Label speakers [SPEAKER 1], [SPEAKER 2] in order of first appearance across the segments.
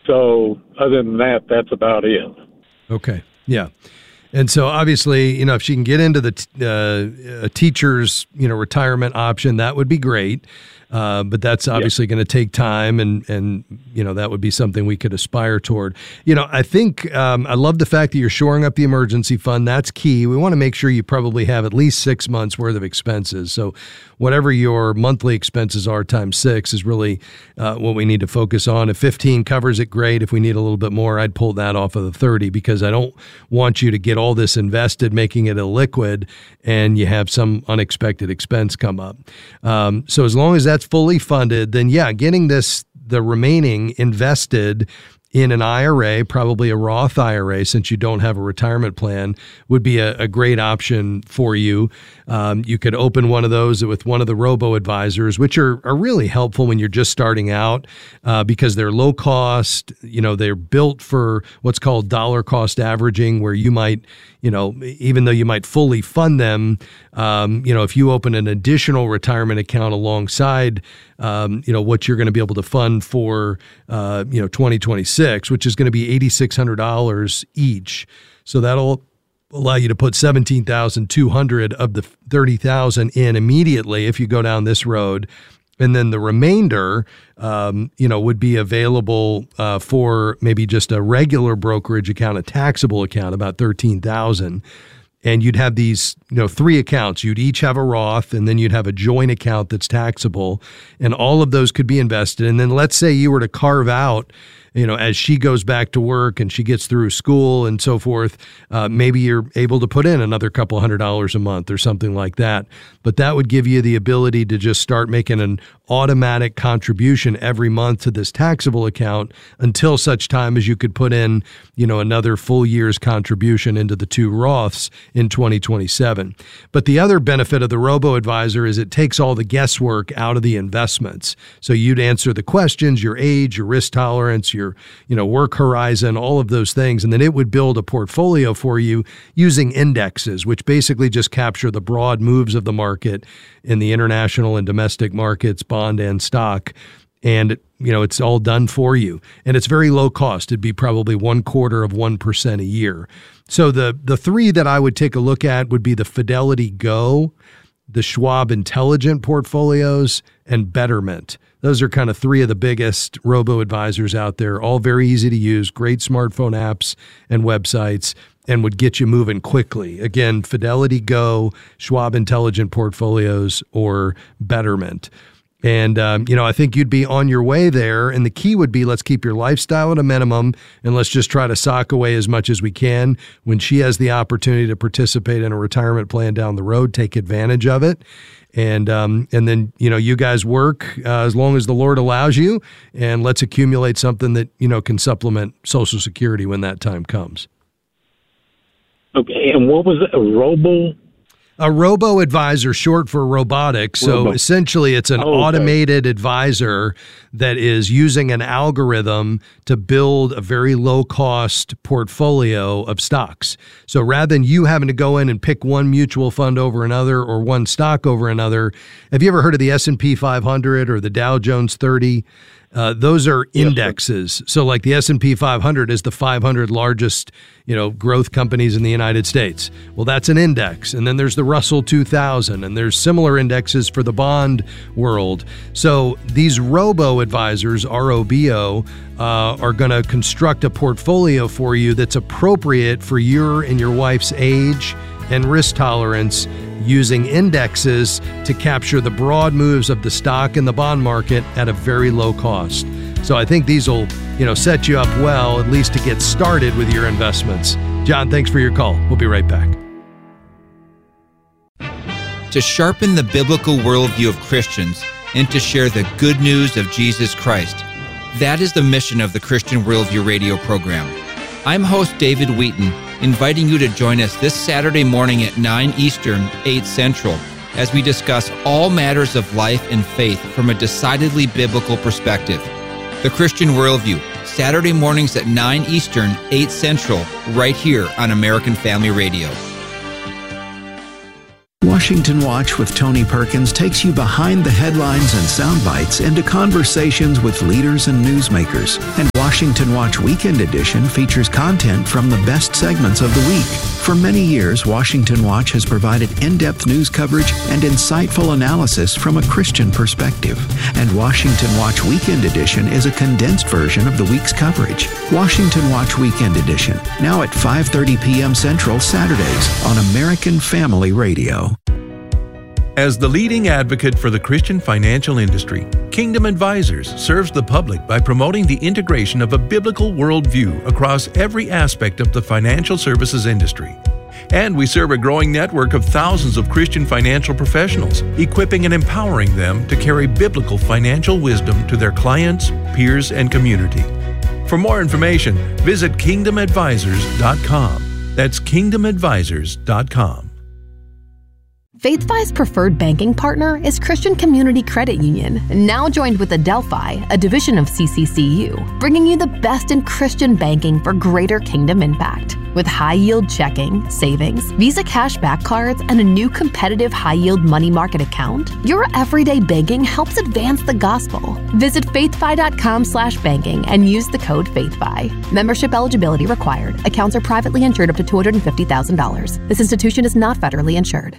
[SPEAKER 1] So other than that, that's about it.
[SPEAKER 2] Okay. Yeah. And so obviously, if she can get into the teacher's, retirement option, that would be great. But that's obviously going to take time, and that would be something we could aspire toward. I think I love the fact that you're shoring up the emergency fund. That's key. We want to make sure you probably have at least 6 months worth of expenses. So whatever your monthly expenses are times 6 is really what we need to focus on. If 15 covers it, great. If we need a little bit more, I'd pull that off of the 30, because I don't want you to get all this invested, making it illiquid, and you have some unexpected expense come up. So as long as that's fully funded, then getting the remaining invested in an IRA, probably a Roth IRA, since you don't have a retirement plan, would be a great option for you. You could open one of those with one of the robo-advisors, which are really helpful when you're just starting out because they're low cost. They're built for what's called dollar cost averaging, where you might, even though you might fully fund them, if you open an additional retirement account alongside, what you're going to be able to fund for, 2026, which is going to be $8,600 each. So that'll allow you to put $17,200 of the $30,000 in immediately if you go down this road. And then the remainder, would be available for maybe just a regular brokerage account, a taxable account, about $13,000. And you'd have these, 3 accounts. You'd each have a Roth, and then you'd have a joint account that's taxable. And all of those could be invested. And then let's say you were to carve out, as she goes back to work and she gets through school and so forth, maybe you're able to put in another couple $100 a month or something like that. But that would give you the ability to just start making an automatic contribution every month to this taxable account until such time as you could put in, another full year's contribution into the 2 Roths in 2027. But the other benefit of the robo-advisor is it takes all the guesswork out of the investments. So you'd answer the questions, your age, your risk tolerance, your work horizon, all of those things, and then it would build a portfolio for you using indexes, which basically just capture the broad moves of the market in the international and domestic markets, bond and stock. And it's all done for you, and it's very low cost. It'd be probably 0.25% a year. So the 3 that I would take a look at would be the Fidelity Go, the Schwab Intelligent Portfolios, and Betterment. Those are kind of 3 of the biggest robo-advisors out there, all very easy to use, great smartphone apps and websites, and would get you moving quickly. Again, Fidelity Go, Schwab Intelligent Portfolios, or Betterment. And, I think you'd be on your way there. And the key would be, let's keep your lifestyle at a minimum, and let's just try to sock away as much as we can. When she has the opportunity to participate in a retirement plan down the road, take advantage of it. And then, you guys work as long as the Lord allows you, and let's accumulate something that, can supplement Social Security when that time comes.
[SPEAKER 1] Okay. And what was it?
[SPEAKER 2] A robo-advisor, short for robotics. So essentially it's an automated advisor that is using an algorithm to build a very low-cost portfolio of stocks. So rather than you having to go in and pick one mutual fund over another or one stock over another, have you ever heard of the S&P 500 or the Dow Jones 30? Those are indexes. Yes, so like the S&P 500 is the 500 largest, growth companies in the United States. Well, that's an index. And then there's the Russell 2000, and there's similar indexes for the bond world. So these robo-advisors, ROBO, are going to construct a portfolio for you that's appropriate for your and your wife's age and risk tolerance, using indexes to capture the broad moves of the stock and the bond market at a very low cost. So I think these will, set you up well, at least to get started with your investments. John, thanks for your call. We'll be right back.
[SPEAKER 3] To sharpen the biblical worldview of Christians and to share the good news of Jesus Christ. That is the mission of the Christian Worldview radio program. I'm host David Wheaton, inviting you to join us this Saturday morning at 9 Eastern, 8 Central, as we discuss all matters of life and faith from a decidedly biblical perspective. The Christian Worldview, Saturday mornings at 9 Eastern, 8 Central, right here on American Family Radio.
[SPEAKER 4] Washington Watch with Tony Perkins takes you behind the headlines and sound bites into conversations with leaders and newsmakers. And Washington Watch Weekend Edition features content from the best segments of the week. For many years, Washington Watch has provided in-depth news coverage and insightful analysis from a Christian perspective. And Washington Watch Weekend Edition is a condensed version of the week's coverage. Washington Watch Weekend Edition, now at 5:30 p.m. Central Saturdays on American Family Radio.
[SPEAKER 5] As the leading advocate for the Christian financial industry, Kingdom Advisors serves the public by promoting the integration of a biblical worldview across every aspect of the financial services industry. And we serve a growing network of thousands of Christian financial professionals, equipping and empowering them to carry biblical financial wisdom to their clients, peers, and community. For more information, visit kingdomadvisors.com. That's kingdomadvisors.com.
[SPEAKER 6] FaithFi's preferred banking partner is Christian Community Credit Union, now joined with Adelphi, a division of CCCU, bringing you the best in Christian banking for greater kingdom impact. With high-yield checking, savings, Visa cashback cards, and a new competitive high-yield money market account, your everyday banking helps advance the gospel. Visit faithfi.com/banking and use the code FaithFi. Membership eligibility required. Accounts are privately insured up to $250,000. This institution is not federally insured.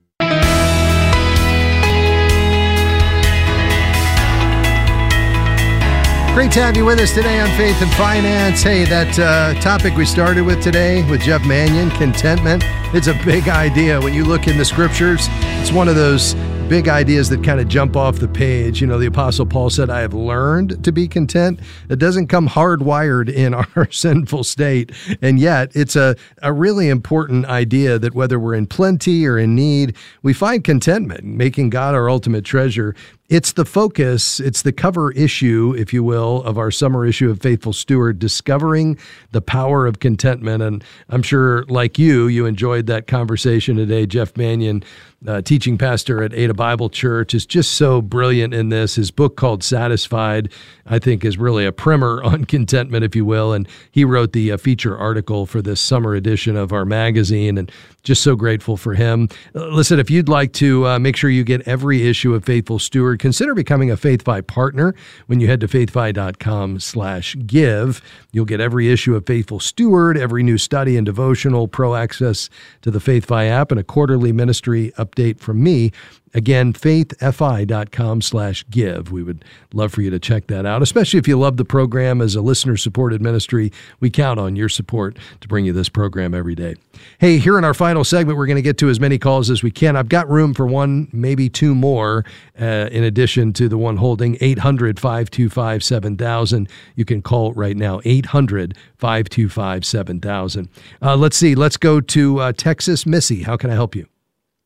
[SPEAKER 2] Great to have you with us today on Faith and Finance. Hey, that topic we started with today with Jeff Manion, contentment, it's a big idea. When you look in the scriptures, it's one of those big ideas that kind of jump off the page. You know, the Apostle Paul said, I have learned to be content. It doesn't come hardwired in our sinful state. And yet, it's a really important idea that whether we're in plenty or in need, we find contentment, making God our ultimate treasure. It's the focus, it's the cover issue, if you will, of our summer issue of Faithful Steward, discovering the power of contentment. And I'm sure, like you enjoyed that conversation today. Jeff Manion, teaching pastor at Ada Bible Church, is just so brilliant in this. His book called Satisfied, I think, is really a primer on contentment, if you will. And he wrote the feature article for this summer edition of our magazine, and just so grateful for him. Listen, if you'd like to make sure you get every issue of Faithful Steward, consider becoming a FaithFi partner. When you head to faithfi.com/give, you'll get every issue of Faithful Steward, every new study and devotional, pro access to the FaithFi app, and a quarterly ministry update from me. Again, faithfi.com/give. We would love for you to check that out, especially if you love the program. As a listener-supported ministry, we count on your support to bring you this program every day. Hey, here in our final segment, we're going to get to as many calls as we can. I've got room for one, maybe two more, in addition to the one holding, 800-525-7000. You can call right now, 800-525-7000. Let's see. Let's go to Texas. Missy, how can I help you?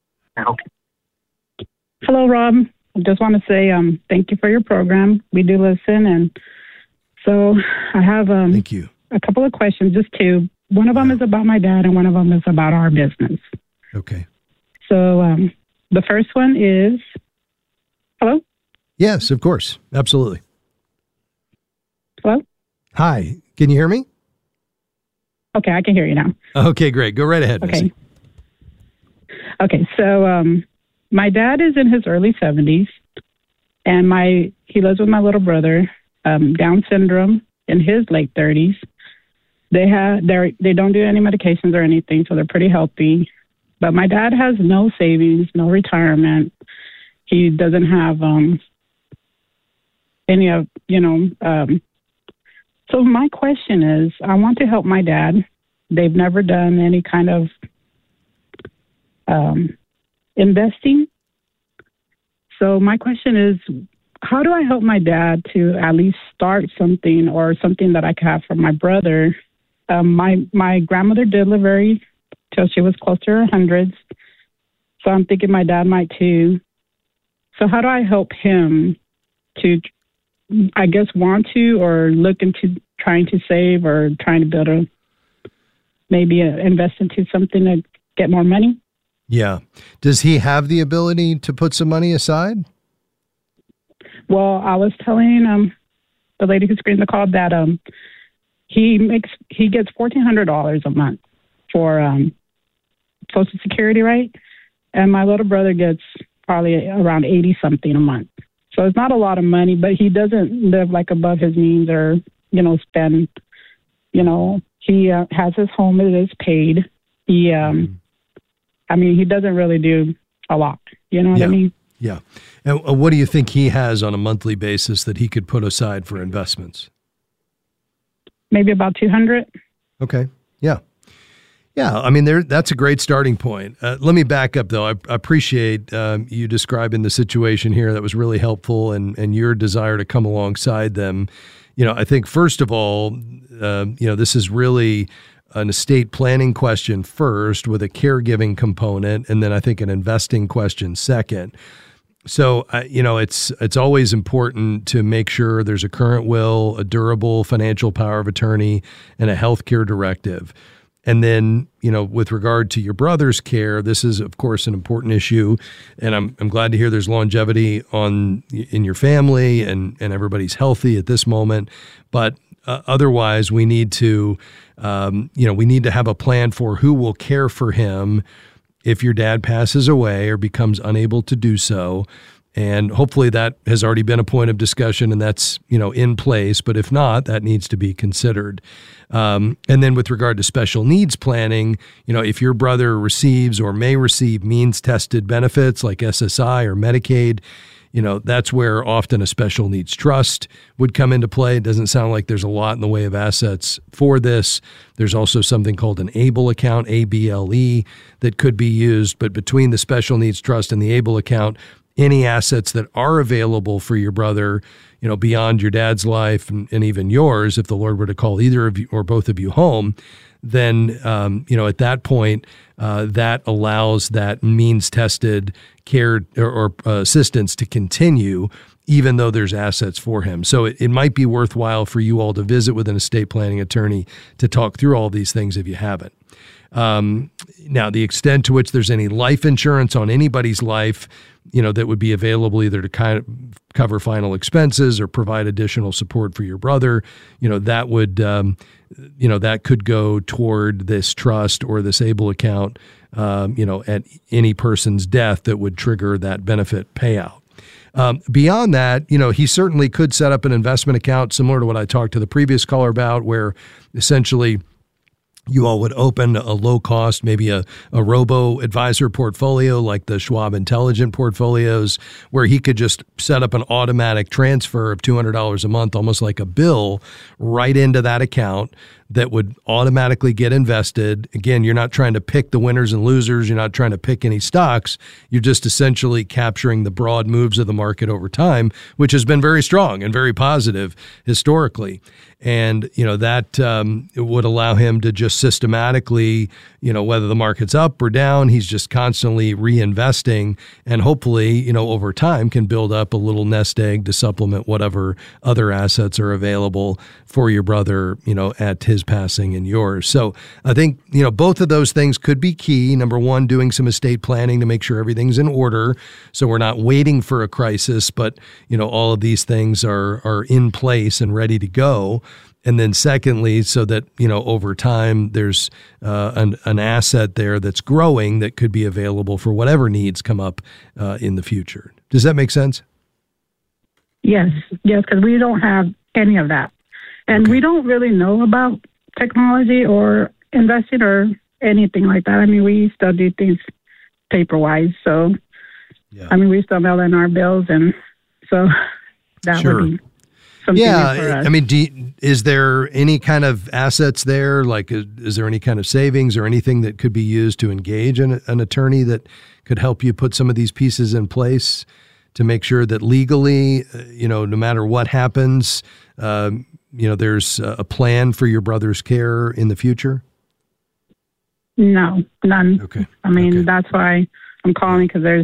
[SPEAKER 7] Hello, Rob. I just want to say thank you for your program. We do listen, and so I have
[SPEAKER 2] thank you.
[SPEAKER 7] A couple of questions, just two. One of them is about my dad, and one of them is about our business.
[SPEAKER 2] Okay.
[SPEAKER 7] So the first one is, hello?
[SPEAKER 2] Yes, of course. Absolutely.
[SPEAKER 7] Hello?
[SPEAKER 2] Hi. Can you hear me?
[SPEAKER 7] Okay, I can hear you now.
[SPEAKER 2] Okay, great. Go right ahead, Missy.
[SPEAKER 7] Okay, so my dad is in his early 70s, and he lives with my little brother, Down syndrome, in his late 30s. They don't do any medications or anything, so they're pretty healthy. But my dad has no savings, no retirement. He doesn't have any of, so my question is, I want to help my dad. They've never done any kind of investing. So my question is, how do I help my dad to at least start something, or something that I could have for my brother? My grandmother did live till she was close to her hundreds. So I'm thinking my dad might too. So how do I help him to, I guess, want to, or look into trying to save, or trying to build invest into something to get more money?
[SPEAKER 2] Yeah. Does he have the ability to put some money aside?
[SPEAKER 7] Well, I was telling the lady who screened the call that he gets $1,400 a month for Social Security, right? And my little brother gets probably around 80 something a month. So it's not a lot of money, but he doesn't live like above his means or spend, he has his home, it is paid. He, he doesn't really do a lot. You know what I mean?
[SPEAKER 2] Yeah. And what do you think he has on a monthly basis that he could put aside for investments?
[SPEAKER 7] Maybe about 200.
[SPEAKER 2] Okay. Yeah. Yeah. I mean, that's a great starting point. Let me back up, though. I appreciate you describing the situation here. That was really helpful, and your desire to come alongside them. I think, first of all, this is really an estate planning question first with a caregiving component, and then I think an investing question second. So, it's always important to make sure there's a current will, a durable financial power of attorney, and a healthcare directive. And then, with regard to your brother's care, this is, of course, an important issue. And I'm glad to hear there's longevity in your family and everybody's healthy at this moment. But otherwise, we need to, have a plan for who will care for him if your dad passes away or becomes unable to do so. And hopefully that has already been a point of discussion and that's, in place. But if not, that needs to be considered. And then with regard to special needs planning, if your brother receives or may receive means-tested benefits like SSI or Medicaid, that's where often a special needs trust would come into play. It doesn't sound like there's a lot in the way of assets for this. There's also something called an ABLE account, ABLE, that could be used. But between the special needs trust and the ABLE account, any assets that are available for your brother, beyond your dad's life and even yours, if the Lord were to call either of you or both of you home, then, at that point, that allows that means-tested care or assistance to continue, even though there's assets for him. So it might be worthwhile for you all to visit with an estate planning attorney to talk through all these things if you haven't. Now, the extent to which there's any life insurance on anybody's life, that would be available either to kind of cover final expenses or provide additional support for your brother, that would, that could go toward this trust or this ABLE account, at any person's death that would trigger that benefit payout. Beyond that, he certainly could set up an investment account similar to what I talked to the previous caller about, where essentially you all would open a low-cost, maybe a robo-advisor portfolio like the Schwab Intelligent portfolios, where he could just set up an automatic transfer of $200 a month, almost like a bill, right into that account that would automatically get invested. Again, you're not trying to pick the winners and losers. You're not trying to pick any stocks. You're just essentially capturing the broad moves of the market over time, which has been very strong and very positive historically. And, that would allow him to just systematically, whether the market's up or down, he's just constantly reinvesting and hopefully, over time can build up a little nest egg to supplement whatever other assets are available for your brother, at his passing and yours. So I think, both of those things could be key. Number one, doing some estate planning to make sure everything's in order. So we're not waiting for a crisis, but, all of these things are in place and ready to go. And then secondly, so that, over time, there's an asset there that's growing that could be available for whatever needs come up in the future. Does that make sense?
[SPEAKER 7] Yes, because we don't have any of that. And we don't really know about technology or investing or anything like that. I mean, we still do things paper-wise. So, we still mail in our bills. And so that would be something for us.
[SPEAKER 2] I mean, is there any kind of assets there? Like, is there any kind of savings or anything that could be used to engage an attorney that could help you put some of these pieces in place to make sure that legally, no matter what happens, there's a plan for your brother's care in the future?
[SPEAKER 7] No, none.
[SPEAKER 2] Okay.
[SPEAKER 7] I mean, that's why I'm calling, because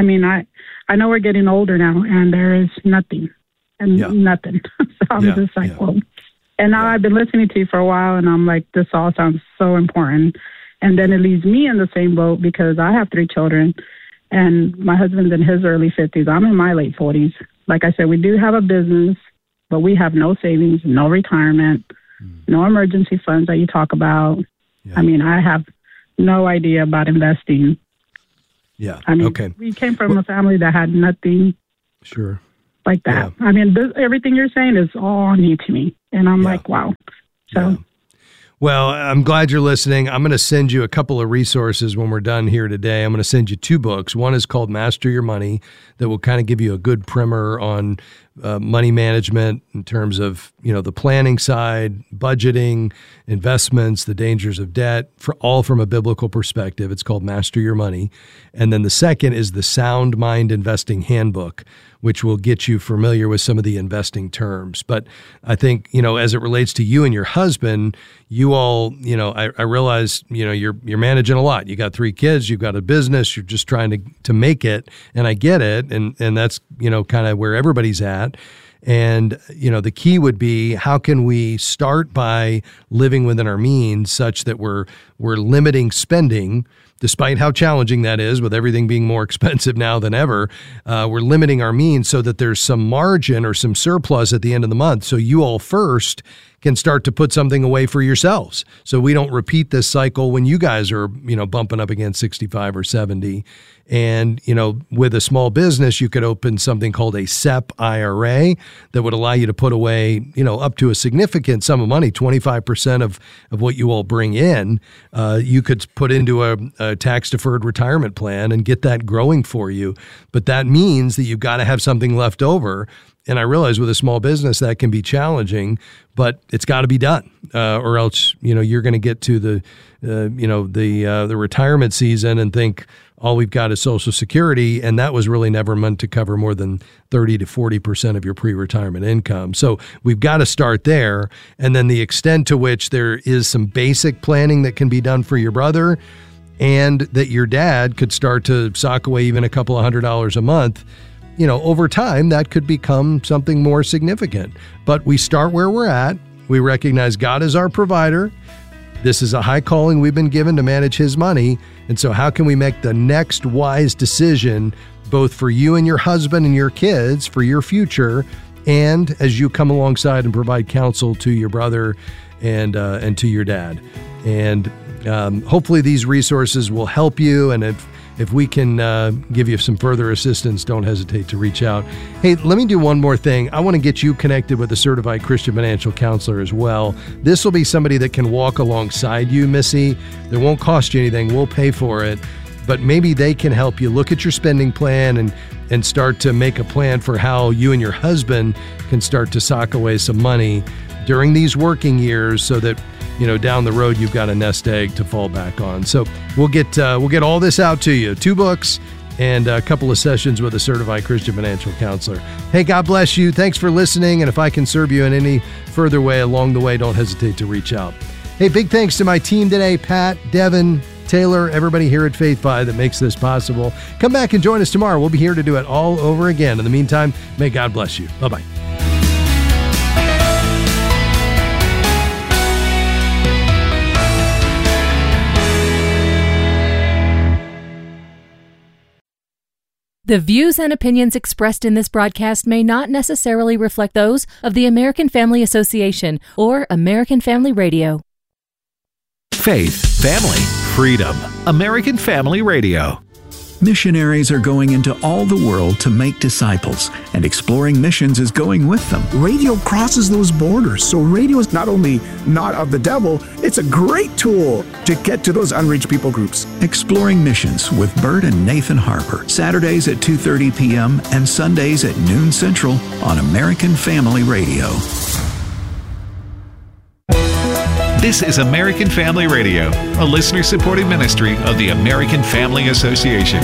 [SPEAKER 7] I know we're getting older now and there is nothing. Nothing. So I'm just like, well, and now I've been listening to you for a while and I'm like, this all sounds so important. And then it leaves me in the same boat because I have 3 children and my husband's in his early 50s. I'm in my late 40s. Like I said, we do have a business, but we have no savings, no retirement, no emergency funds that you talk about. Yeah. I mean, I have no idea about investing.
[SPEAKER 2] Yeah.
[SPEAKER 7] I mean, we came from a family that had nothing.
[SPEAKER 2] Sure.
[SPEAKER 7] like that.
[SPEAKER 2] Yeah.
[SPEAKER 7] I mean, everything you're saying is all new to me. And I'm like, wow. So.
[SPEAKER 2] Yeah. Well, I'm glad you're listening. I'm going to send you a couple of resources when we're done here today. I'm going to send you 2 books. One is called Master Your Money, that will kind of give you a good primer on money management in terms of, the planning side, budgeting, investments, the dangers of debt, all from a biblical perspective. It's called Master Your Money. And then the second is the Sound Mind Investing Handbook, which will get you familiar with some of the investing terms. But I think, as it relates to you and your husband, you all, I realize, you're managing a lot. You got 3 kids, you've got a business, you're just trying to make it. And I get it. And that's, kind of where everybody's at. And, the key would be, how can we start by living within our means such that we're limiting spending, despite how challenging that is with everything being more expensive now than ever. We're limiting our means so that there's some margin or some surplus at the end of the month. So you all first can start to put something away for yourselves, so we don't repeat this cycle when you guys are, bumping up against 65 or 70. And, with a small business, you could open something called a SEP IRA that would allow you to put away, up to a significant sum of money, 25% of what you all bring in. You could put into a tax-deferred retirement plan and get that growing for you. But that means that you've got to have something left over. And I realize with a small business that can be challenging, but it's got to be done, or else you're going to get to the retirement season and think all we've got is Social Security, and that was really never meant to cover more than 30 to 40% of your pre-retirement income. So we've got to start there, and then the extent to which there is some basic planning that can be done for your brother, and that your dad could start to sock away even a couple of $100s a month. Over time, that could become something more significant. But we start where we're at. We recognize God is our provider. This is a high calling we've been given to manage His money. And so how can we make the next wise decision, both for you and your husband and your kids, for your future, and as you come alongside and provide counsel to your brother and to your dad. And hopefully these resources will help you. And if we can give you some further assistance, don't hesitate to reach out. Hey, let me do one more thing. I want to get you connected with a certified Christian financial counselor as well. This will be somebody that can walk alongside you, Missy. It won't cost you anything. We'll pay for it. But maybe they can help you look at your spending plan and start to make a plan for how you and your husband can start to sock away some money during these working years so that down the road, you've got a nest egg to fall back on. So we'll get all this out to you. 2 books and a couple of sessions with a certified Christian financial counselor. Hey, God bless you. Thanks for listening. And if I can serve you in any further way along the way, don't hesitate to reach out. Hey, big thanks to my team today, Pat, Devin, Taylor, everybody here at FaithFi that makes this possible. Come back and join us tomorrow. We'll be here to do it all over again. In the meantime, may God bless you. Bye-bye.
[SPEAKER 8] The views and opinions expressed in this broadcast may not necessarily reflect those of the American Family Association or American Family Radio.
[SPEAKER 9] Faith, family, freedom. American Family Radio.
[SPEAKER 4] Missionaries are going into all the world to make disciples, and Exploring Missions is going with them.
[SPEAKER 10] Radio crosses those borders, so radio is not only not of the devil, it's a great tool to get to those unreached people groups.
[SPEAKER 4] Exploring Missions with Bert and Nathan Harper, Saturdays at 2:30 p.m. and Sundays at noon Central on American Family Radio.
[SPEAKER 9] This is American Family Radio, a listener-supported ministry of the American Family Association.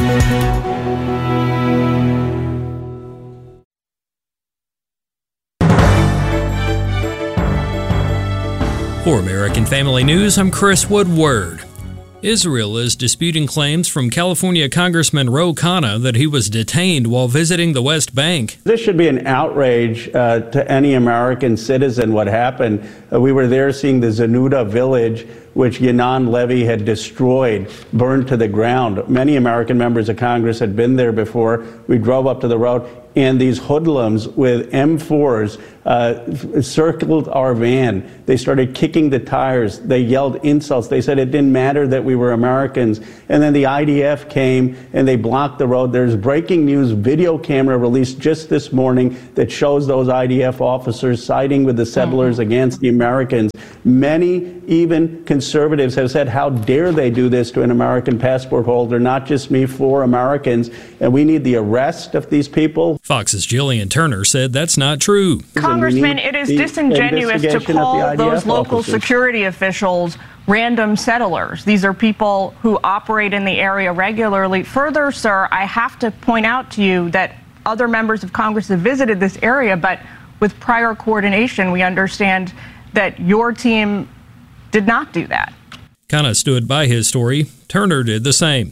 [SPEAKER 11] For American Family News, I'm Chris Woodward. Israel is disputing claims from California Congressman Ro Khanna that he was detained while visiting the West Bank.
[SPEAKER 12] This should be an outrage to any American citizen what happened. We were there seeing the Zenuda village, which Yenon Levy had destroyed, burned to the ground. Many American members of Congress had been there before. We drove up to the road. and these hoodlums with M4s circled our van. They started kicking the tires. They yelled insults. They said it didn't matter that we were Americans. And then the IDF came and they blocked the road. There's breaking news video camera released just this morning that shows those IDF officers siding with the settlers against the Americans. Many, even conservatives, have said, how dare they do this to an American passport holder, not just me, 4 Americans, and we need the arrest of these people.
[SPEAKER 11] Fox's Jillian Turner said that's not true.
[SPEAKER 13] Congressman, it is disingenuous to call those local security officials random settlers. These are people who operate in the area regularly. Further, sir, I have to point out to you that other members of Congress have visited this area, but with prior coordination, we understand that your team did not do that.
[SPEAKER 11] Khanna stood by his story. Turner did the same.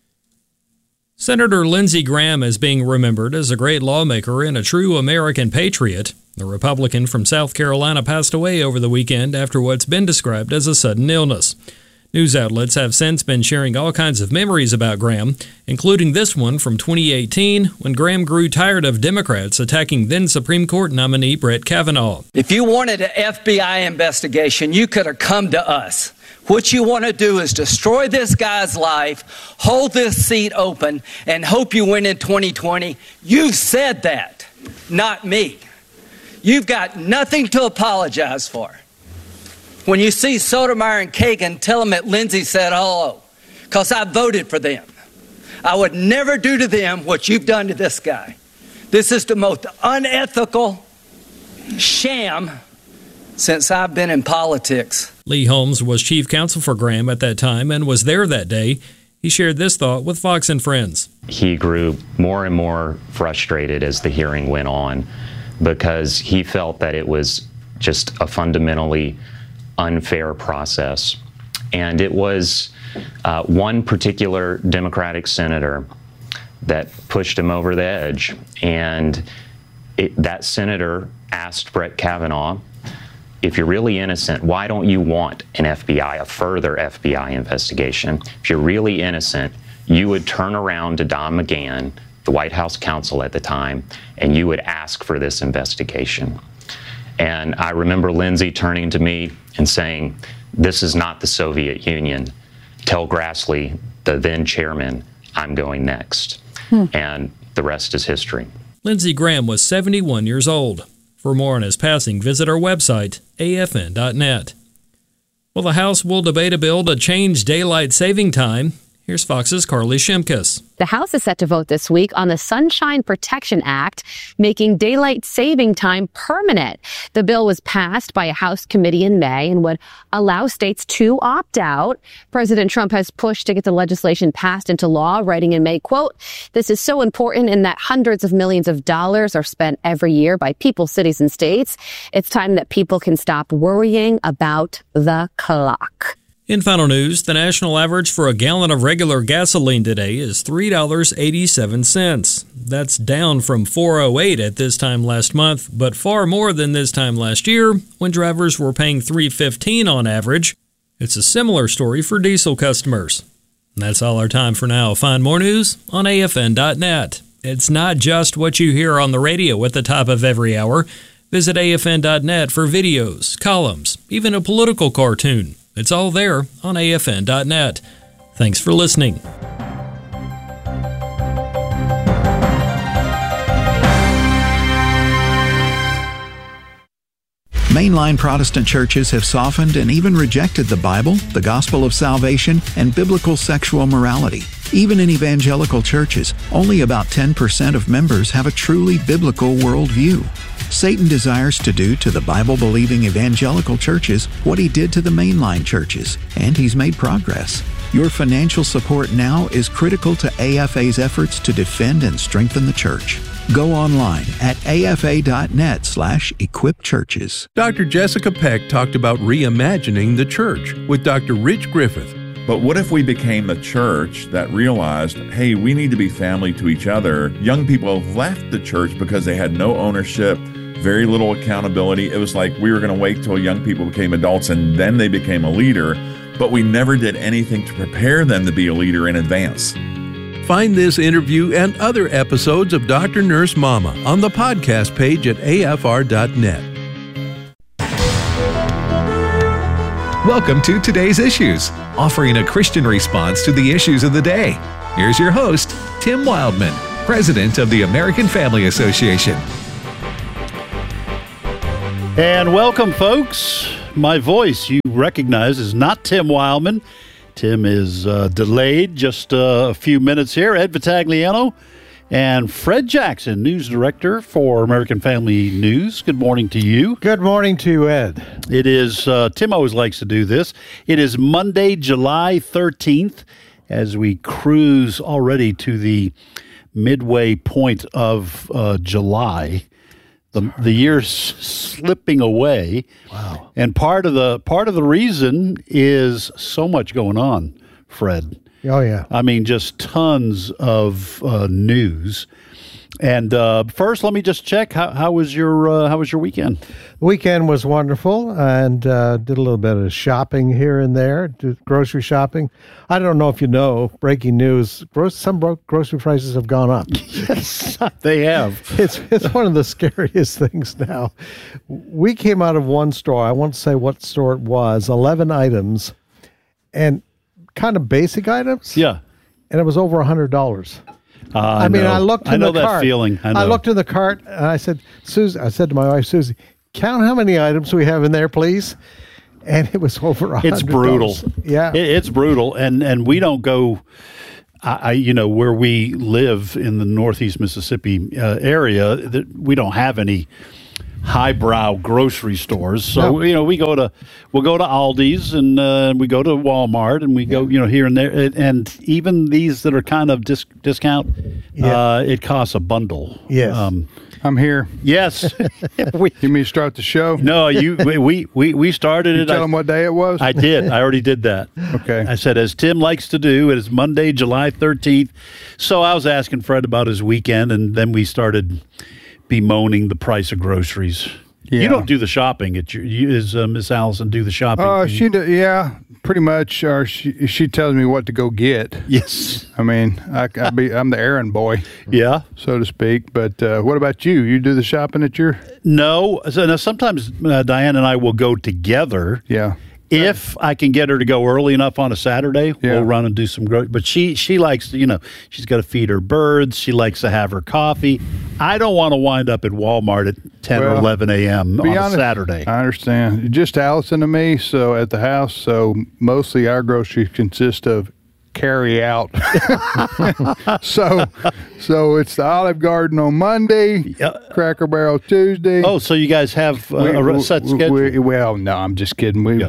[SPEAKER 11] Senator Lindsey Graham is being remembered as a great lawmaker and a true American patriot. The Republican from South Carolina passed away over the weekend after what's been described as a sudden illness. News outlets have since been sharing all kinds of memories about Graham, including this one from 2018 when Graham grew tired of Democrats attacking then Supreme Court nominee Brett Kavanaugh.
[SPEAKER 14] If you wanted an FBI investigation, you could have come to us. What you want to do is destroy this guy's life, hold this seat open, and hope you win in 2020. You said that, not me. You've got nothing to apologize for. When you see Sotomayor and Kagan, tell them that Lindsey said hello, because I voted for them. I would never do to them what you've done to this guy. This is the most unethical sham since I've been in politics.
[SPEAKER 11] Lee Holmes was chief counsel for Graham at that time and was there that day. He shared this thought with Fox and Friends.
[SPEAKER 15] He grew more and more frustrated as the hearing went on because he felt that it was just a fundamentally unfair process. And it was one particular Democratic senator that pushed him over the edge. And that senator asked Brett Kavanaugh, if you're really innocent, why don't you want an FBI, a further FBI investigation? If you're really innocent, you would turn around to Don McGahn, the White House counsel at the time, and you would ask for this investigation. And I remember Lindsey turning to me and saying, this is not the Soviet Union. Tell Grassley, the then chairman, I'm going next. And the rest is history.
[SPEAKER 11] Lindsey Graham was 71 years old. For more on his passing, visit our website, afn.net. Well, the House will debate a bill to change daylight saving time. Here's Fox's Carly Shimkus.
[SPEAKER 16] The House is set to vote this week on the Sunshine Protection Act, making daylight saving time permanent. The bill was passed by a House committee in May and would allow states to opt out. President Trump has pushed to get the legislation passed into law, writing in May, quote, "This is so important in that hundreds of millions of dollars are spent every year by people, cities, and states. It's time that people can stop worrying about the clock."
[SPEAKER 11] In final news, the national average for a gallon of regular gasoline today is $3.87. That's down from $4.08 at this time last month, but far more than this time last year when drivers were paying $3.15 on average. It's a similar story for diesel customers. And that's all our time for now. Find more news on afn.net. It's not just what you hear on the radio at the top of every hour. Visit afn.net for videos, columns, even a political cartoon. It's all there on afn.net. Thanks for listening.
[SPEAKER 4] Mainline Protestant churches have softened and even rejected the Bible, the gospel of salvation, and biblical sexual morality. Even in evangelical churches, only about 10% of members have a truly biblical worldview. Satan desires to do to the Bible-believing evangelical churches what he did to the mainline churches, and he's made progress. Your financial support now is critical to AFA's efforts to defend and strengthen the church. Go online at afa.net/equipchurches.
[SPEAKER 5] Dr. Jessica Peck talked about reimagining the church with Dr. Rich Griffith.
[SPEAKER 17] But what if we became a church that realized, hey, we need to be family to each other? Young people have left the church because they had no ownership, very little accountability. It was like we were going to wait till young people became adults and then they became a leader, but we never did anything to prepare them to be a leader in advance.
[SPEAKER 5] Find this interview and other episodes of Dr. Nurse Mama on the podcast page at afr.net.
[SPEAKER 9] Welcome to Today's Issues, offering a Christian response to the issues of the day. Here's your host, Tim Wildman, President of the American Family Association.
[SPEAKER 18] And welcome, folks. My voice you recognize is not Tim Wildman. Tim is delayed just a few minutes here. Ed Vitagliano and Fred Jackson, news director for American Family News. Good morning to you.
[SPEAKER 19] Good morning to you, Ed.
[SPEAKER 18] It is, Tim always likes to do this. It is Monday, July 13th, as we cruise already to the midway point of July. The year's slipping away.
[SPEAKER 19] Wow.
[SPEAKER 18] And part of the reason is so much going on, Fred.
[SPEAKER 19] Oh, yeah.
[SPEAKER 18] I mean, just tons of news. And first, let me just check. How was your weekend?
[SPEAKER 19] The weekend was wonderful, and did a little bit of shopping here and there, grocery shopping. I don't know if you know, breaking news, some grocery prices have gone up.
[SPEAKER 18] Yes, they have.
[SPEAKER 19] It's one of the scariest things now. We came out of one store, I won't say what store it was, 11 items, and kind of basic items.
[SPEAKER 18] Yeah.
[SPEAKER 19] And it was over $100.
[SPEAKER 18] I
[SPEAKER 19] mean, I looked in the cart.
[SPEAKER 18] I know that feeling.
[SPEAKER 19] I looked in the cart, and I said, I said to my wife, Susie, count how many items we have in there, please. And it was over $100.
[SPEAKER 18] It's brutal.
[SPEAKER 19] Yeah.
[SPEAKER 18] It's brutal. And we don't go, where we live in the Northeast Mississippi area, we don't have any highbrow grocery stores. So,
[SPEAKER 19] No.
[SPEAKER 18] we'll go to Aldi's and we go to Walmart and we go, here and there. And even these that are kind of discount, it costs a bundle.
[SPEAKER 19] Yes.
[SPEAKER 20] I'm here.
[SPEAKER 18] Yes.
[SPEAKER 20] You mean to start the show?
[SPEAKER 18] No, we started
[SPEAKER 20] you
[SPEAKER 18] it.
[SPEAKER 20] Tell them what day it was?
[SPEAKER 18] I did. I already did that.
[SPEAKER 20] Okay.
[SPEAKER 18] I said, as Tim likes to do, it is Monday, July 13th. So I was asking Fred about his weekend, and then we started bemoaning the price of groceries.
[SPEAKER 20] Yeah.
[SPEAKER 18] You don't do the shopping. Is Miss Allison do the shopping?
[SPEAKER 20] She do, yeah, pretty much. Or she tells me what to go get.
[SPEAKER 18] Yes.
[SPEAKER 20] I mean, I'm the errand boy.
[SPEAKER 18] Yeah,
[SPEAKER 20] so to speak. But what about you? You do the shopping at your?
[SPEAKER 18] No. So now sometimes Diane and I will go together.
[SPEAKER 20] Yeah.
[SPEAKER 18] If I can get her to go early enough on a Saturday, we'll run and do some grocery. But she likes to, she's got to feed her birds. She likes to have her coffee. I don't want to wind up at Walmart at 10 or 11 a.m. on a Saturday.
[SPEAKER 20] I understand. Just Allison and me, so at the house. So mostly our groceries consist of carry out. So it's the Olive Garden on Monday, Cracker Barrel Tuesday.
[SPEAKER 18] Oh, so you guys have a set schedule?
[SPEAKER 20] Well, no, I'm just kidding. We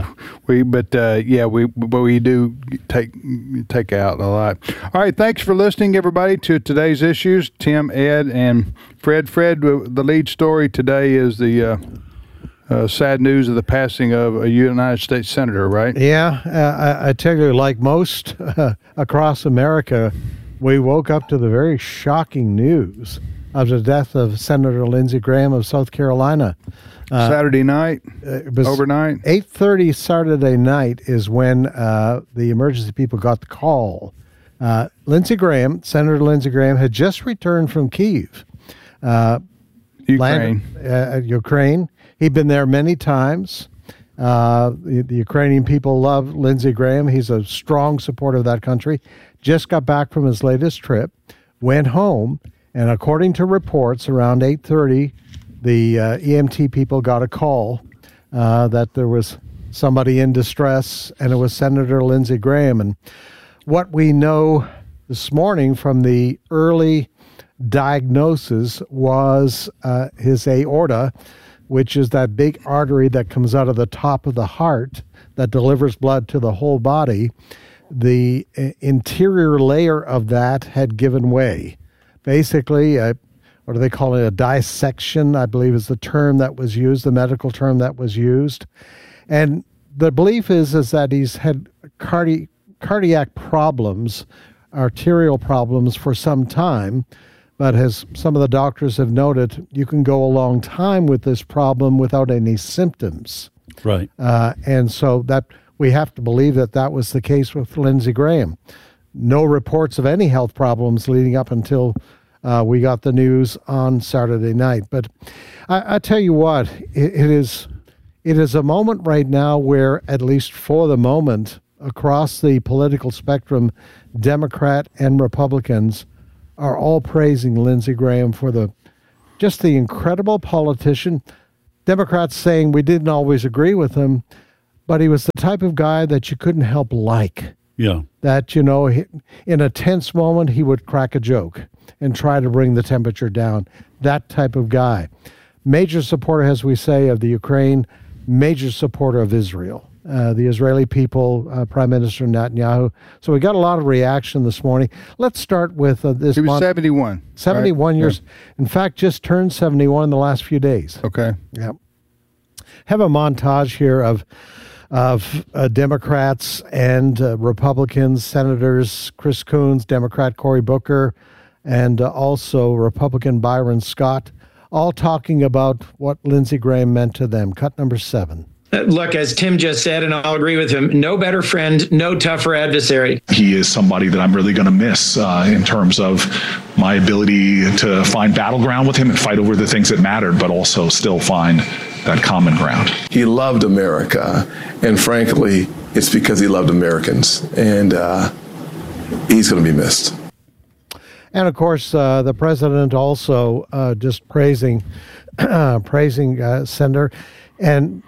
[SPEAKER 20] do take out a lot. All right, thanks for listening, everybody, to today's issues. Tim, Ed, and Fred. Fred, the lead story today is the sad news of the passing of a United States senator, right?
[SPEAKER 19] Yeah, I tell you, like most across America, we woke up to the very shocking news of the death of Senator Lindsey Graham of South Carolina.
[SPEAKER 20] Saturday night, overnight?
[SPEAKER 19] 8:30 Saturday night is when the emergency people got the call. Senator Lindsey Graham, had just returned from Kyiv, Ukraine. He'd been there many times. The Ukrainian people love Lindsey Graham. He's a strong supporter of that country. Just got back from his latest trip, went home, and according to reports, around 8:30, the EMT people got a call that there was somebody in distress, and it was Senator Lindsey Graham. And what we know this morning from the early diagnosis was his aorta, which is that big artery that comes out of the top of the heart that delivers blood to the whole body. The interior layer of that had given way. Basically, what do they call it? A dissection, I believe is the term that was used, the medical term that was used. And the belief is that he's had cardiac problems, arterial problems for some time. But as some of the doctors have noted, you can go a long time with this problem without any symptoms.
[SPEAKER 18] Right.
[SPEAKER 19] And so that we have to believe that was the case with Lindsey Graham. no reports of any health problems leading up until we got the news on Saturday night. But I tell you what, it is a moment right now where, at least for the moment, across the political spectrum, Democrat and Republicans are all praising Lindsey Graham for just the incredible politician. Democrats saying we didn't always agree with him, but he was the type of guy that you couldn't help like.
[SPEAKER 18] Yeah.
[SPEAKER 19] That, you know, in a tense moment, he would crack a joke and try to bring the temperature down. That type of guy. Major supporter, as we say, of the Ukraine, major supporter of Israel. The Israeli people, Prime Minister Netanyahu. So we got a lot of reaction this morning. Let's start with this.
[SPEAKER 20] He was 71.
[SPEAKER 19] 71
[SPEAKER 20] right?
[SPEAKER 19] years. Yeah. In fact, just turned 71 in the last few days.
[SPEAKER 20] Okay.
[SPEAKER 19] Yeah. Have a montage here of Democrats and Republicans, Senators Chris Coons, Democrat Cory Booker, and also Republican Byron Scott, all talking about what Lindsey Graham meant to them. Cut number 7.
[SPEAKER 21] Look, as Tim just said, and I'll agree with him, no better friend, no tougher adversary.
[SPEAKER 22] He is somebody that I'm really going to miss in terms of my ability to find battleground with him and fight over the things that mattered, but also still find that common ground.
[SPEAKER 23] He loved America, and frankly, it's because he loved Americans, and he's going to be missed.
[SPEAKER 19] And of course, the president also just praising Senator. And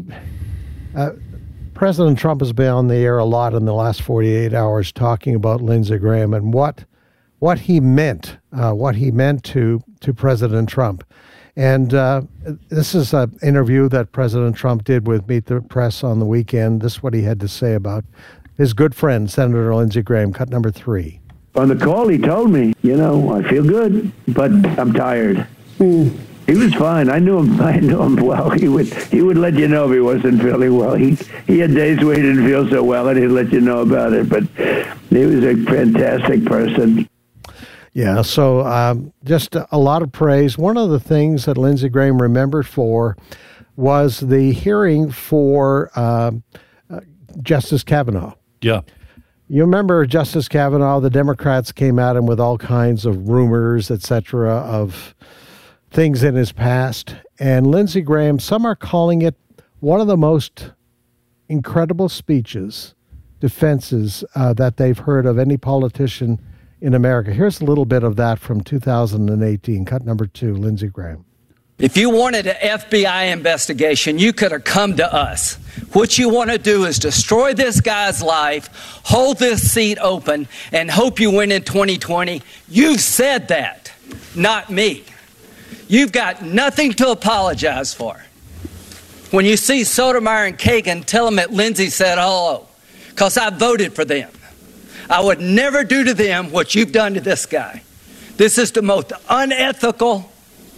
[SPEAKER 19] President Trump has been on the air a lot in the last 48 hours talking about Lindsey Graham and what he meant to President Trump. And this is an interview that President Trump did with Meet the Press on the weekend. This is what he had to say about his good friend, Senator Lindsey Graham. Cut number 3.
[SPEAKER 24] On the call, he told me, I feel good, but I'm tired. He was fine. I knew him well. He would let you know if he wasn't feeling well. He had days where he didn't feel so well, and he'd let you know about it. But he was a fantastic person.
[SPEAKER 19] Yeah, so just a lot of praise. One of the things that Lindsey Graham remembered for was the hearing for Justice Kavanaugh.
[SPEAKER 18] Yeah.
[SPEAKER 19] You remember Justice Kavanaugh, the Democrats came at him with all kinds of rumors, etc., of things in his past. And Lindsey Graham, some are calling it one of the most incredible speeches, defenses that they've heard of any politician in America. Here's a little bit of that from 2018. Cut number 2, Lindsey Graham.
[SPEAKER 14] If you wanted an FBI investigation, you could have come to us. What you want to do is destroy this guy's life, hold this seat open, and hope you win in 2020. You said that, not me. You've got nothing to apologize for. When you see Sotomayor and Kagan, tell them that Lindsey said hello, because I voted for them. I would never do to them what you've done to this guy. This is the most unethical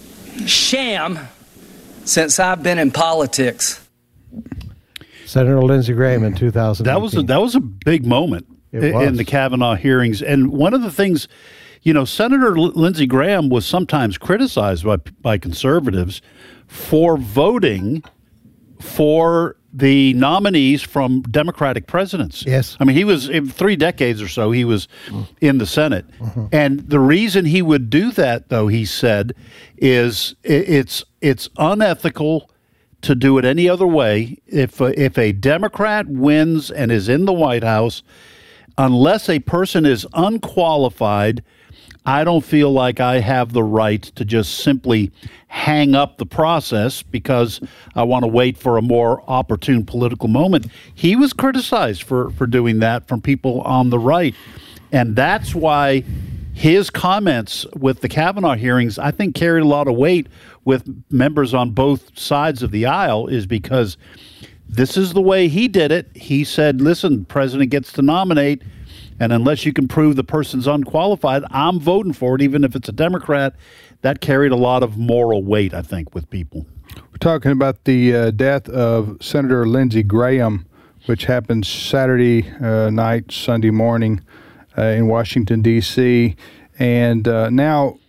[SPEAKER 14] sham since I've been in politics.
[SPEAKER 19] Senator Lindsey Graham in 2018.
[SPEAKER 18] That was a big moment in the Kavanaugh hearings. And one of the things, Senator Lindsey Graham was sometimes criticized by conservatives for voting for the nominees from Democratic presidents.
[SPEAKER 19] Yes.
[SPEAKER 18] I mean, he was, in 3 decades or so, he was in the Senate. Mm-hmm. And the reason he would do that, though, he said, is it's unethical to do it any other way. If a Democrat wins and is in the White House, unless a person is unqualified, I don't feel like I have the right to just simply hang up the process because I want to wait for a more opportune political moment. He was criticized for doing that from people on the right. And that's why his comments with the Kavanaugh hearings, I think, carried a lot of weight with members on both sides of the aisle, is because this is the way he did it. He said, listen, the president gets to nominate, and unless you can prove the person's unqualified, I'm voting for it, even if it's a Democrat. That carried a lot of moral weight, I think, with people.
[SPEAKER 20] We're talking about the death of Senator Lindsey Graham, which happened Saturday night, Sunday morning in Washington, D.C. And now,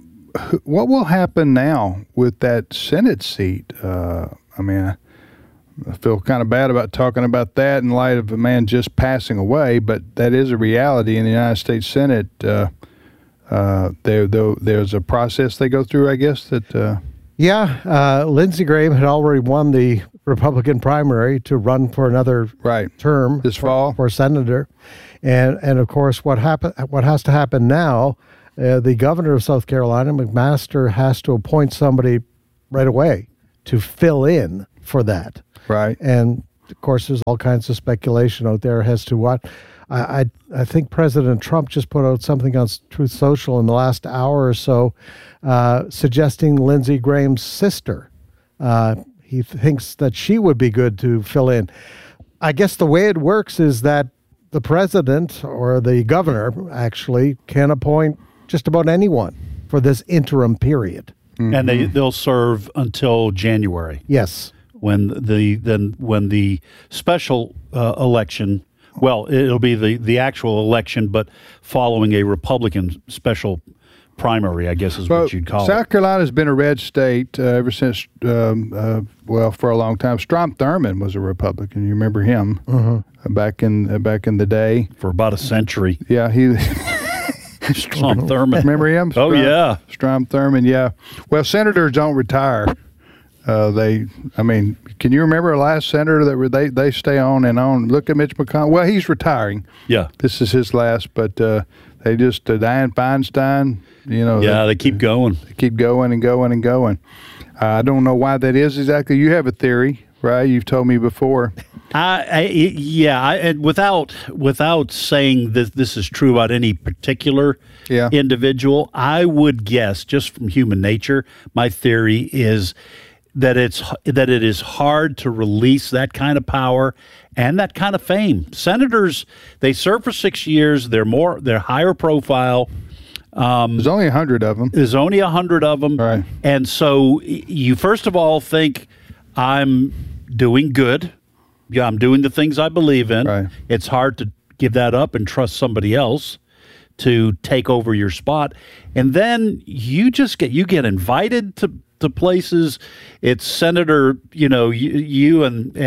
[SPEAKER 20] what will happen now with that Senate seat? I feel kind of bad about talking about that in light of a man just passing away, but that is a reality in the United States Senate. There's a process they go through, I guess, that...
[SPEAKER 19] Lindsey Graham had already won the Republican primary to run for another term
[SPEAKER 20] this fall
[SPEAKER 19] for senator, and of course what has to happen now, the governor of South Carolina, McMaster, has to appoint somebody right away to fill in for that.
[SPEAKER 20] Right.
[SPEAKER 19] And of course, there's all kinds of speculation out there as to what. I think President Trump just put out something on Truth Social in the last hour or so, suggesting Lindsey Graham's sister. He thinks that she would be good to fill in. I guess the way it works is that the president or the governor actually can appoint just about anyone for this interim period.
[SPEAKER 18] And they'll serve until January.
[SPEAKER 19] Yes.
[SPEAKER 18] When the special election, well, it'll be the actual election, but following a Republican special primary, I guess is what you'd call it.
[SPEAKER 20] South Carolina's been a red state ever since, for a long time. Strom Thurmond was a Republican. You remember him back in the day?
[SPEAKER 18] For about a century.
[SPEAKER 20] Yeah, he...
[SPEAKER 18] Strom Thurmond.
[SPEAKER 20] Remember him?
[SPEAKER 18] Oh, yeah.
[SPEAKER 20] Strom Thurmond, yeah. Well, senators don't retire. Can you remember a last senator that they stay on and on? Look at Mitch McConnell. Well, he's retiring.
[SPEAKER 18] Yeah.
[SPEAKER 20] This is his last, but they just, Dianne Feinstein,
[SPEAKER 18] they keep going. They
[SPEAKER 20] keep going and going and going. I don't know why that is exactly. You have a theory, right? You've told me before.
[SPEAKER 18] And without saying that this is true about any particular individual, I would guess, just from human nature, my theory is that it is hard to release that kind of power and that kind of fame. Senators, they serve for 6 years. They're higher profile.
[SPEAKER 20] There's only 100 of them.
[SPEAKER 18] There's only 100 of them,
[SPEAKER 20] right?
[SPEAKER 18] And so you first of all think, I'm doing good. Yeah, I'm doing the things I believe in.
[SPEAKER 20] Right.
[SPEAKER 18] It's hard to give that up and trust somebody else to take over your spot. And then you get invited to places. It's Senator, you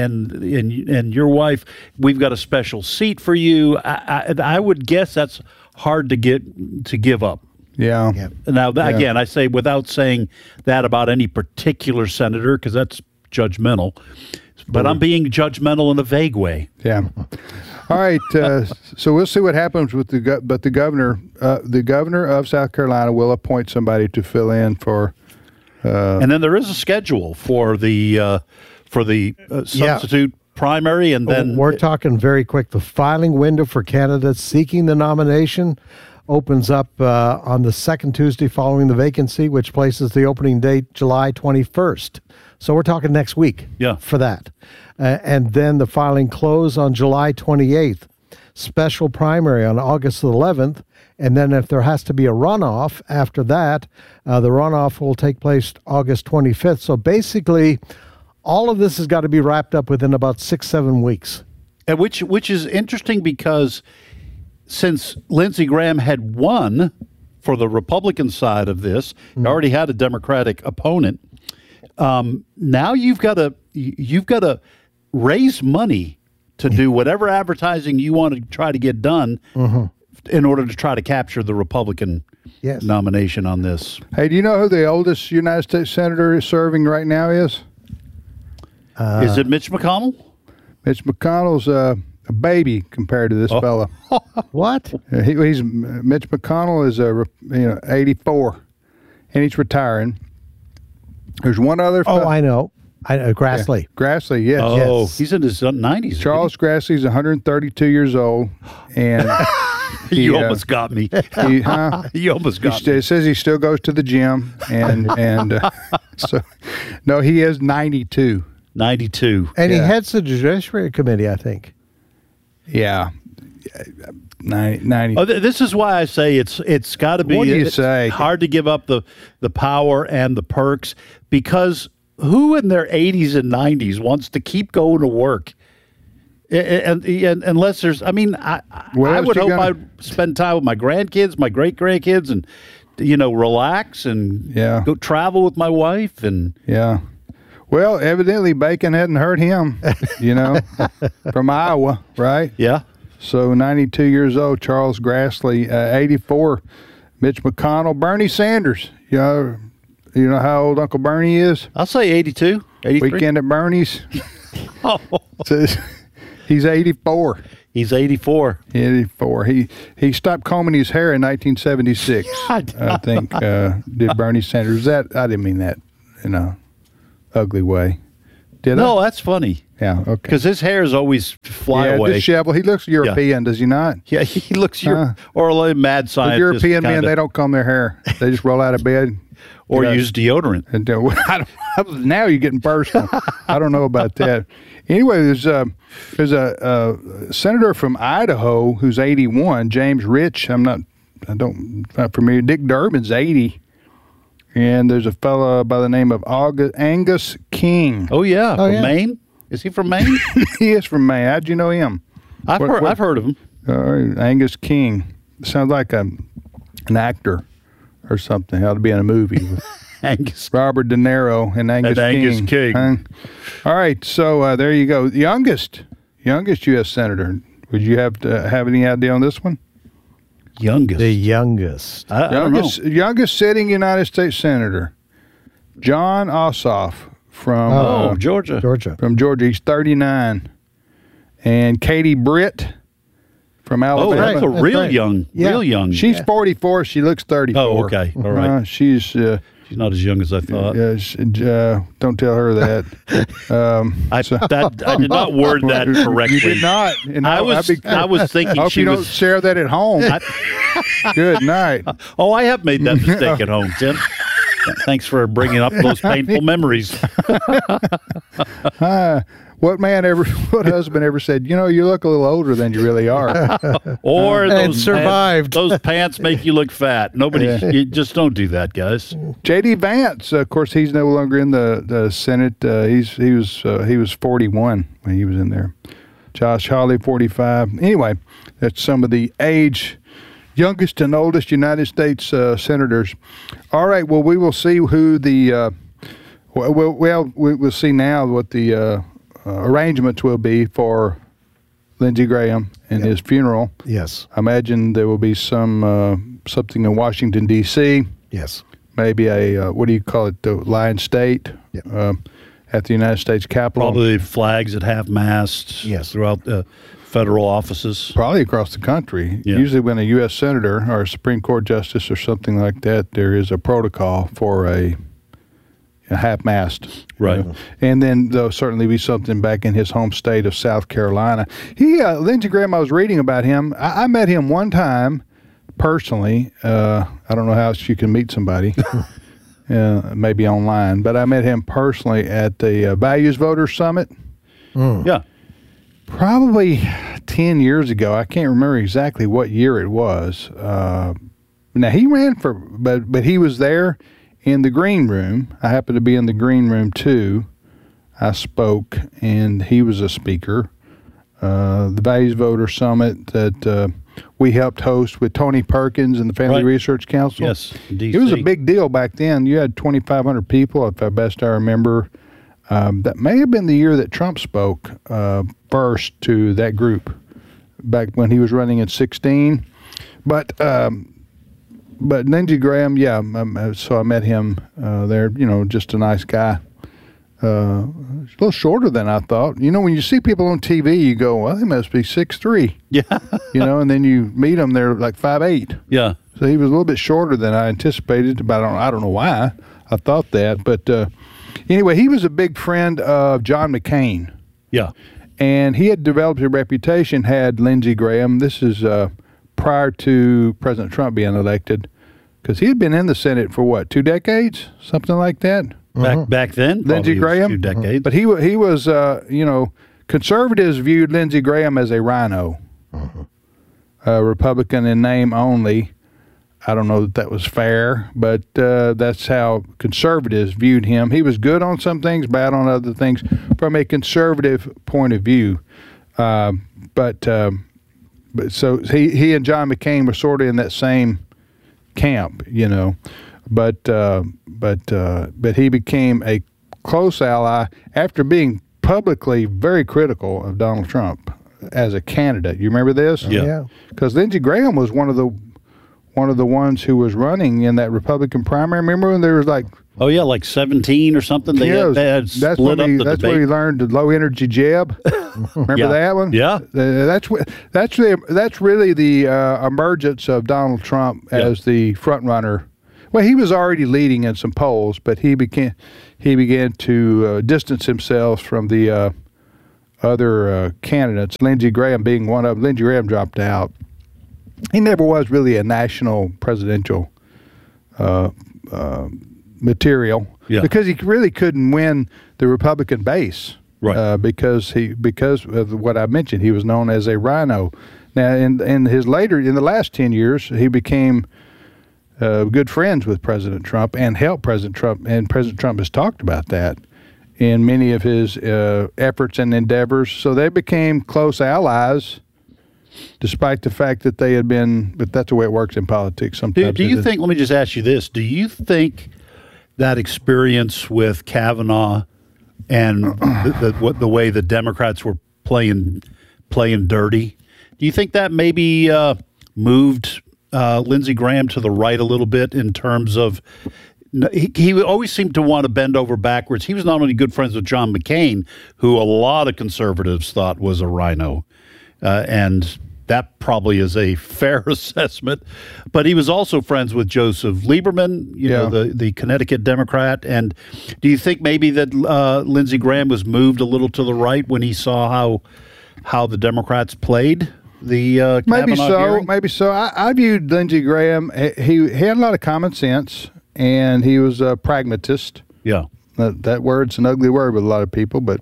[SPEAKER 18] and your wife, we've got a special seat for you. I would guess that's hard to give up.
[SPEAKER 20] Yeah.
[SPEAKER 18] Now, again, I say without saying that about any particular senator, because that's judgmental. But I'm being judgmental in a vague way.
[SPEAKER 20] Yeah. All right. So we'll see what happens with the governor. The governor of South Carolina will appoint somebody to fill in for.
[SPEAKER 18] And then there is a schedule for the substitute primary, and then
[SPEAKER 19] we're talking very quick. The filing window for candidates seeking the nomination opens up on the second Tuesday following the vacancy, which places the opening date July 21st. So we're talking next week for that. And then the filing close on July 28th, special primary on August 11th, and then if there has to be a runoff after that, the runoff will take place August 25th. So basically, all of this has got to be wrapped up within about 6-7 weeks.
[SPEAKER 18] And which is interesting because since Lindsey Graham had won for the Republican side of this, already had a Democratic opponent. Now you've got to raise money to do whatever advertising you want to try to get done in order to try to capture the Republican nomination on this.
[SPEAKER 20] Hey, do you know who the oldest United States senator serving right now is?
[SPEAKER 18] Is it Mitch McConnell?
[SPEAKER 20] Mitch McConnell's a baby compared to this fella.
[SPEAKER 19] What?
[SPEAKER 20] He's Mitch McConnell is 84, and he's retiring. There's one other.
[SPEAKER 19] I know. Grassley.
[SPEAKER 20] Yeah. Grassley, yes.
[SPEAKER 18] Oh,
[SPEAKER 20] yes.
[SPEAKER 18] He's in his 90s.
[SPEAKER 20] Charles Grassley's 132 years old, and
[SPEAKER 18] you almost got me. You almost got me.
[SPEAKER 20] It says he still goes to the gym, and so no, he is 92.
[SPEAKER 18] 92,
[SPEAKER 19] and he heads the Judiciary Committee, I think.
[SPEAKER 20] Yeah. 90.
[SPEAKER 18] Oh, this is why I say it's got to be.
[SPEAKER 20] What do you say?
[SPEAKER 18] Hard to give up the power and the perks, because who in their 80s and 90s wants to keep going to work? And unless there's, I would hope I'd spend time with my grandkids, my great grandkids, and relax and go travel with my wife and.
[SPEAKER 20] Yeah. Well, evidently Bacon hadn't hurt him, from Iowa, right?
[SPEAKER 18] Yeah.
[SPEAKER 20] So 92 years old, Charles Grassley, 84, Mitch McConnell, Bernie Sanders. You know how old Uncle Bernie is?
[SPEAKER 18] I'll say 82, 83.
[SPEAKER 20] Weekend at Bernie's.
[SPEAKER 18] Oh.
[SPEAKER 20] He's 84.
[SPEAKER 18] He's 84.
[SPEAKER 20] 84. He stopped combing his hair in 1976. I think did Bernie Sanders. I didn't mean that in a ugly way. Did I?
[SPEAKER 18] No, that's funny.
[SPEAKER 20] Yeah, okay.
[SPEAKER 18] Because his hairs always fly away.
[SPEAKER 20] Disheveled. He looks European, does he not?
[SPEAKER 18] Yeah, he looks or like mad scientist.
[SPEAKER 20] The European men, they don't comb their hair. They just roll out of bed.
[SPEAKER 18] Or use deodorant.
[SPEAKER 20] And now you're getting personal. I don't know about that. Anyway, there's a senator from Idaho who's 81, James Rich. I'm not familiar. Dick Durbin's 80. And there's a fellow by the name of Angus King.
[SPEAKER 18] Oh, yeah. From Maine? Is he from Maine?
[SPEAKER 20] He is from Maine. How'd you know him?
[SPEAKER 18] I've heard of him.
[SPEAKER 20] Angus King. Sounds like an actor or something. Ought to be in a movie with
[SPEAKER 18] Angus.
[SPEAKER 20] Robert De Niro and Angus King. All right, so there you go. The youngest U.S. senator. Would you have any idea on this one?
[SPEAKER 18] Youngest.
[SPEAKER 19] The youngest.
[SPEAKER 18] I don't know.
[SPEAKER 20] Youngest sitting United States senator, John Ossoff from
[SPEAKER 18] Georgia.
[SPEAKER 20] From Georgia. He's 39. And Katie Britt from Alabama.
[SPEAKER 18] Oh, that's real young.
[SPEAKER 20] She's 44. She looks 34.
[SPEAKER 18] Oh, okay. All right.
[SPEAKER 20] She's
[SPEAKER 18] not as young as I thought.
[SPEAKER 20] Don't tell her that.
[SPEAKER 18] I did not word that correctly.
[SPEAKER 20] You did not.
[SPEAKER 18] I was thinking
[SPEAKER 20] I hope you don't share that at home. Good night.
[SPEAKER 18] Oh, I have made that mistake at home, Tim. Thanks for bringing up those painful memories.
[SPEAKER 20] What husband ever said, you look a little older than you really are?
[SPEAKER 18] Or those
[SPEAKER 19] survived.
[SPEAKER 18] Those pants make you look fat. You just don't do that, guys.
[SPEAKER 20] J.D. Vance, of course, he's no longer in the Senate. He was 41 when he was in there. Josh Hawley, 45. Anyway, that's some of the youngest and oldest United States senators. All right, well, we will see who the we'll see now what the arrangements will be for Lindsey Graham and his funeral.
[SPEAKER 19] Yes.
[SPEAKER 20] I imagine there will be something in Washington, D.C.
[SPEAKER 19] Yes.
[SPEAKER 20] Maybe a, what do you call it, the Lion State at the United States Capitol.
[SPEAKER 18] Probably flags at half-mast throughout federal offices.
[SPEAKER 20] Probably across the country.
[SPEAKER 18] Yeah.
[SPEAKER 20] Usually when a U.S. Senator or a Supreme Court Justice or something like that, there is a protocol for a half-mast.
[SPEAKER 18] Right.
[SPEAKER 20] And then there'll certainly be something back in his home state of South Carolina. Lindsey Graham, I was reading about him. I met him one time personally. I don't know how else you can meet somebody, maybe online, but I met him personally at the Values Voters Summit.
[SPEAKER 18] Yeah.
[SPEAKER 20] Probably 10 years ago. I can't remember exactly what year it was. Now, he ran but he was there in the green room. I happened to be in the green room too. I spoke, and he was a speaker. The Values Voter Summit that we helped host with Tony Perkins and the Family Research Council.
[SPEAKER 18] Yes, DC.
[SPEAKER 20] It was a big deal back then. You had 2,500 people, if I remember. That may have been the year that Trump spoke first to that group, back when he was running in 2016. But Lindsey Graham, so I met him there, just a nice guy. A little shorter than I thought. When you see people on TV, you go, well, they must be 6'3".
[SPEAKER 18] Yeah.
[SPEAKER 20] And then you meet them, they're like 5'8".
[SPEAKER 18] Yeah.
[SPEAKER 20] So he was a little bit shorter than I anticipated, but I don't know why I thought that. But anyway, he was a big friend of John McCain.
[SPEAKER 18] Yeah.
[SPEAKER 20] And he had developed a reputation, had Lindsey Graham. This is prior to President Trump being elected, because he had been in the Senate for 2 decades, something like that.
[SPEAKER 18] Back then,
[SPEAKER 20] Lindsey Graham,
[SPEAKER 18] 2 decades.
[SPEAKER 20] But he was, conservatives viewed Lindsey Graham as a rhino, Republican in name only. I don't know that was fair, but that's how conservatives viewed him. He was good on some things, bad on other things, from a conservative point of view. But so he and John McCain were sort of in that same camp, But he became a close ally after being publicly very critical of Donald Trump as a candidate. You remember this?
[SPEAKER 18] Yeah.
[SPEAKER 20] Because Lindsey Graham was one of the ones who was running in that Republican primary. Remember when there was like
[SPEAKER 18] 17 or something. They had split up the
[SPEAKER 20] that's
[SPEAKER 18] debate.
[SPEAKER 20] where he learned the low energy jab. Remember that one?
[SPEAKER 18] Yeah.
[SPEAKER 20] That's really the emergence of Donald Trump as the front runner. Well, he was already leading in some polls, but he began to distance himself from the other candidates. Lindsey Graham being one of them. Lindsey Graham dropped out. He never was really a national presidential material because he really couldn't win the Republican base, right? Because of what I mentioned, he was known as a rhino. Now, in the last 10 years, he became good friends with President Trump and helped President Trump, and President Trump has talked about that in many of his efforts and endeavors. So they became close allies, despite the fact that they had been. But that's the way it works in politics sometimes.
[SPEAKER 18] Do you think? Let me just ask you this: do you think that experience with Kavanaugh and the way the Democrats were playing dirty, do you think that maybe moved Lindsey Graham to the right a little bit in terms of he always seemed to want to bend over backwards. He was not only good friends with John McCain, who a lot of conservatives thought was a rhino, and that probably is a fair assessment. But he was also friends with Joseph Lieberman, you know, the Connecticut Democrat. And do you think maybe that Lindsey Graham was moved a little to the right when he saw how the Democrats played the Kavanaugh hearing?
[SPEAKER 20] Maybe so. I viewed Lindsey Graham. He had a lot of common sense, and he was a pragmatist.
[SPEAKER 18] Yeah,
[SPEAKER 20] that word's an ugly word with a lot of people, but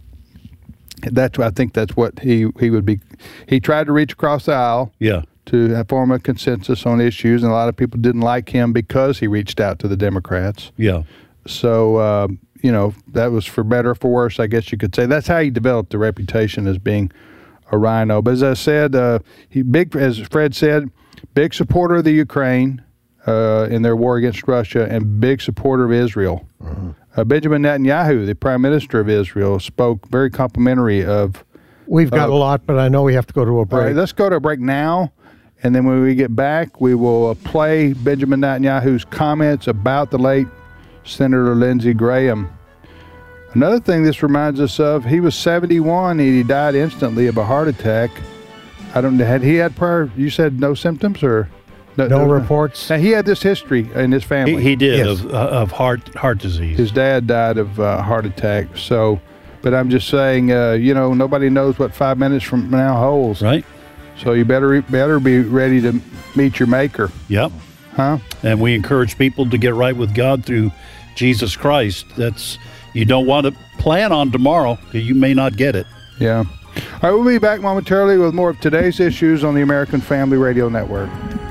[SPEAKER 20] I think that's what he would be. He tried to reach across the aisle.
[SPEAKER 18] Yeah.
[SPEAKER 20] To form a consensus on issues, and a lot of people didn't like him because he reached out to the Democrats.
[SPEAKER 18] Yeah.
[SPEAKER 20] So that was for better or for worse, I guess you could say. That's how he developed the reputation as being a rhino. But as I said, as Fred said, big supporter of the Ukraine in their war against Russia, and big supporter of Israel. Benjamin Netanyahu, the Prime Minister of Israel, spoke very complimentary of.
[SPEAKER 19] We've got a lot, but I know we have to go to a break.
[SPEAKER 20] All right, let's go to a break now, and then when we get back, we will play Benjamin Netanyahu's comments about the late Senator Lindsey Graham. Another thing this reminds us of, he was 71 and he died instantly of a heart attack. I don't know, had he had prior, you said no symptoms or?
[SPEAKER 19] No reports.
[SPEAKER 20] Now, he had this history in his family.
[SPEAKER 18] He did, yes. of heart disease.
[SPEAKER 20] His dad died of heart attack. So, but I'm just saying, nobody knows what 5 minutes from now holds.
[SPEAKER 18] Right.
[SPEAKER 20] So you better be ready to meet your maker.
[SPEAKER 18] Yep.
[SPEAKER 20] Huh?
[SPEAKER 18] And we encourage people to get right with God through Jesus Christ. You don't want to plan on tomorrow because you may not get it.
[SPEAKER 20] Yeah. All right, we'll be back momentarily with more of today's issues on the American Family Radio Network.